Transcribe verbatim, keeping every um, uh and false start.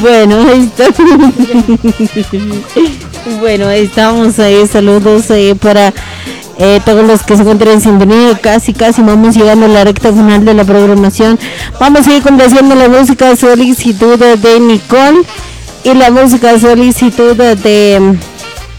Bueno, ahí está. Bueno, ahí estamos ahí. Saludos eh, para eh, todos los que se encuentran en sintonía. Casi, casi vamos llegando a la recta final de la programación. Vamos a ir complaciendo la música solicitud de Nicole y la música solicitud de